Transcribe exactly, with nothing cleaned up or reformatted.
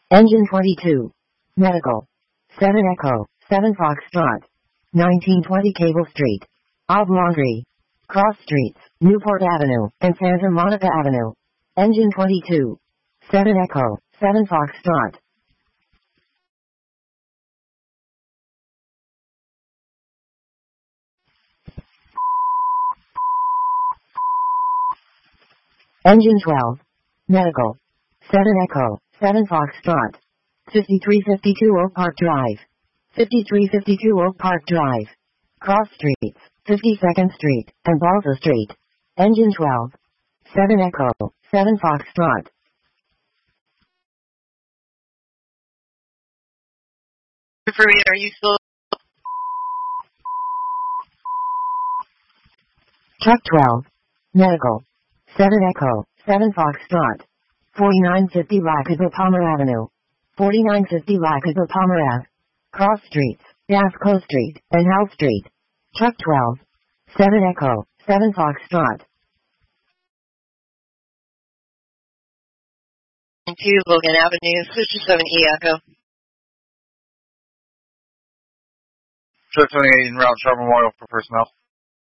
Engine twenty-two. Medical. seven Echo, seven Foxtrot. nineteen twenty Cable Street. Ob Laundry. Cross Streets, Newport Avenue, and Santa Monica Avenue. Engine twenty-two. seven Echo, seven Foxtrot. Engine twelve. Medical. seven Echo, seven Foxtrot. fifty-three fifty-two Oak Park Drive. fifty-three fifty-two Oak Park Drive. Cross Streets, fifty-second Street, and Balsa Street. Engine twelve. seven Echo, seven Foxtrot. Are you still? Truck twelve. Medical. seven Echo, seven Foxtrot. forty-nine fifty Racquetball Palmer Avenue. forty-nine fifty Racquetball Palmer Ave. Cross Streets, Gasco Street, and House Street. Truck twelve. seven Echo, seven Foxtrot. two Logan Avenue, fifty-seven E Echo. Truck twenty-eight en route, Sharp Memorial for personnel.